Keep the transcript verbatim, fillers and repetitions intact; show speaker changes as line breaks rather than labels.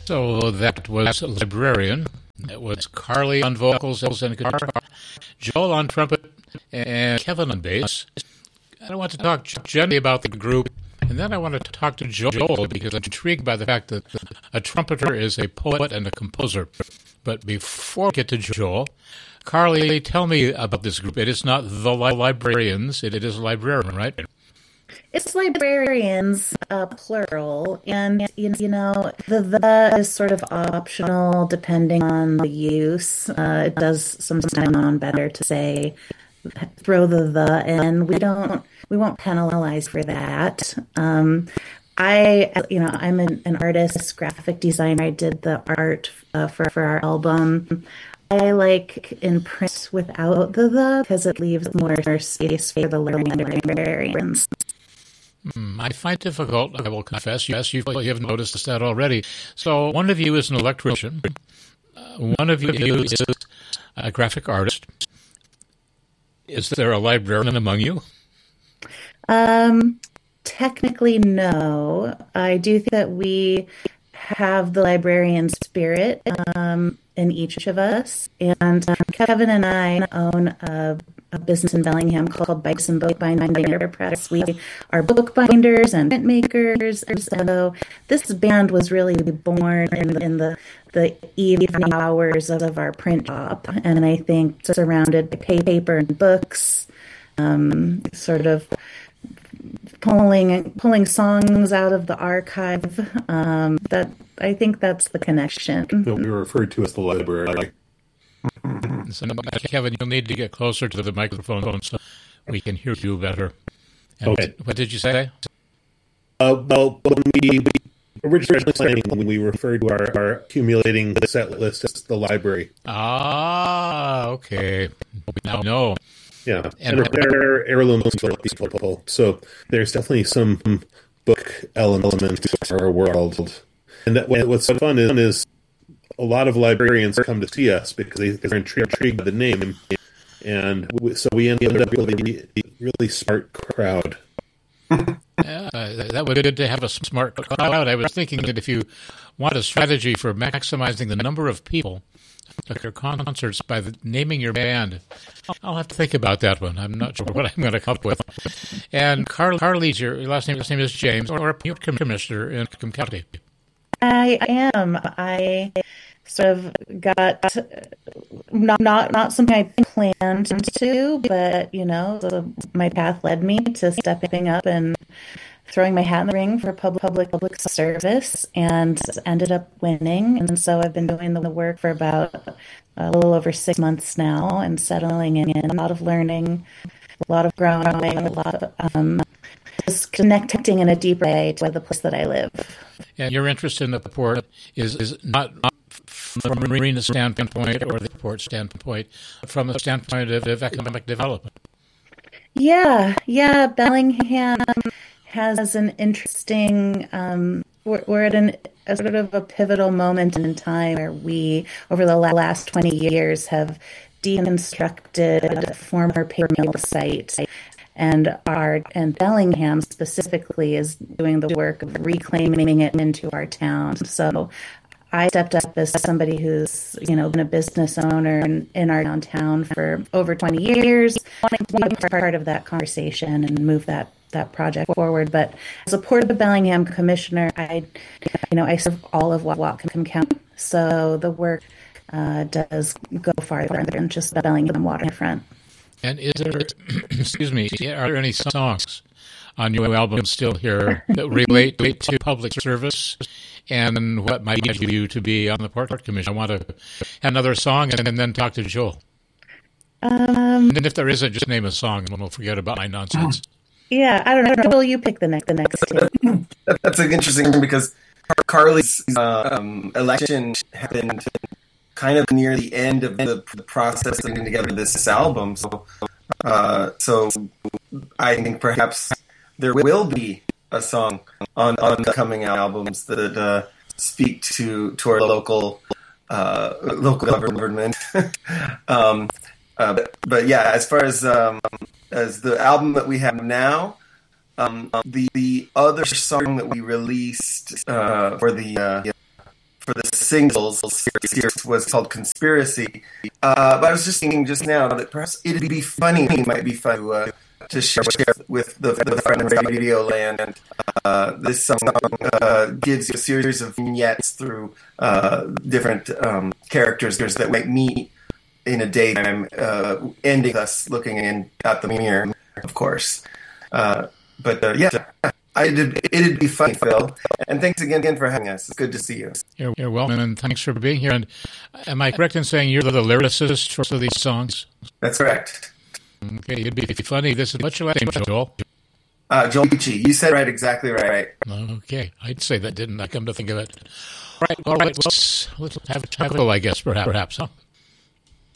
So that was Librarian. It was Carly on vocals and guitar, Joel on trumpet, and Kevin on bass. I want to talk generally about the group, and then I want to talk to Joel because I'm intrigued by the fact that a trumpeter is a poet and a composer. But before we get to Joel, Carly, tell me about this group. It is not the Librarians, it is Librarian, right?
It's librarians, uh, plural, and you know the the is sort of optional depending on the use. Uh, it does sometimes sound better to say throw the the in. We don't we won't penalize for that. Um, I you know I'm an, an artist, graphic designer. I did the art uh, for for our album. I like in print without the the because it leaves more space for the learning librarians.
I find it difficult, I will confess. Yes, you have noticed that already. So one of you is an electrician. Uh, one of you is a graphic artist. Is there a librarian among you?
Um, technically, no. I do think that we have the librarian spirit um, in each of us. And um, Kevin and I own a a business in Bellingham called Bikes and Bookbinder Press. We are bookbinders and printmakers. So this band was really born in, in the the evening hours of our print shop, and I think surrounded by paper and books, um, sort of pulling pulling songs out of the archive. Um, that I think that's the connection.
We were referred to as the library.
So, Kevin, you'll need to get closer to the microphone so we can hear you better. And
okay.
What did you say?
Uh, well, when we originally planning, when we referred to our, our accumulating set list as the library.
Ah, okay. Now, no.
Yeah, and, and they're heirlooms for people. So there's definitely some book elements to our world. And that what's fun is, is a lot of librarians come to see us because they, they're intrigued by the name, and we, so we end up with a really smart crowd.
Yeah, that would be good to have a smart crowd. I was thinking that if you want a strategy for maximizing the number of people at your concerts by the, naming your band, I'll have to think about that one. I'm not sure what I'm going to come up with. And Carl, Carly's your last name. Last name is James, or you're commissioner in Macomb County.
I am. I sort of got not not not something I planned to, but you know, the, my path led me to stepping up and throwing my hat in the ring for public public public service, and ended up winning. And so I've been doing the work for about a little over six months now, and settling in. A lot of learning, a lot of growing, a lot of um, just connecting in a deeper way to the place that I live.
And your interest in the port is, is not, not from a marina standpoint or the port standpoint, but from the standpoint of, of economic development.
Yeah, yeah. Bellingham has an interesting, um, we're, we're at an, a sort of a pivotal moment in time where we, over the last twenty years, have deconstructed former paper mill sites. And our and Bellingham specifically is doing the work of reclaiming it into our town. So I stepped up as somebody who's, you know, been a business owner in, in our downtown for over twenty years, wanting to be part of that conversation and move that that project forward. But as a Port of Bellingham commissioner, I, you know, I serve all of Whatcom County. So the work uh, does go farther than just the Bellingham waterfront.
And is there, excuse me, are there any songs on your album still here that relate to public service and what might get you to be on the Port Commission? I want to have another song and then talk to Joel.
Um,
and if there isn't, just name a song and we'll forget about my nonsense.
Yeah, I don't know. Joel, you pick the next. The next two.
That's an interesting thing because Carly's uh, um, election happened kind of near the end of the, the process of putting together this album. So, uh, so I think perhaps there will be a song on, on the coming albums that uh, speak to, to our local uh, local government. um, uh, but, but yeah, as far as um, as the album that we have now, um, the the other song that we released uh, for the uh, for the singles series was called Conspiracy. Uh, but I was just thinking just now that perhaps it'd be funny, it might be fun to, uh, to share, share with the, the friends of Radio Land. And uh, this song uh, gives you a series of vignettes through uh, different um, characters that might meet in a daytime, uh, ending with us looking in at the mirror, of course. Uh, but uh, yeah, I did, it'd be fun, Phil. And thanks again, again for having us. It's good to see you.
You're, you're welcome, and thanks for being here. And am I correct in saying you're the lyricist for these songs?
That's correct.
Okay, it'd be funny. This is what's your last name, Joel?
Uh, Joel Beachy. You said right, exactly right.
Okay, I'd say that, didn't I? Come to think of it. All right, all right. Let's let's have a chuckle, I guess, perhaps, perhaps, huh?